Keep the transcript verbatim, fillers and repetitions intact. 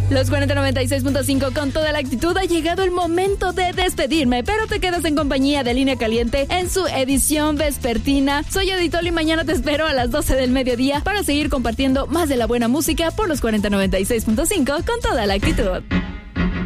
Los cuarenta noventa y seis punto cinco con toda la actitud. Ha llegado el momento de despedirme, pero te quedas en compañía de Línea Caliente en su edición vespertina. Soy Editol y mañana te espero a las doce del mediodía para seguir compartiendo más de la buena música por los cuarenta noventa y seis punto cinco con toda la actitud.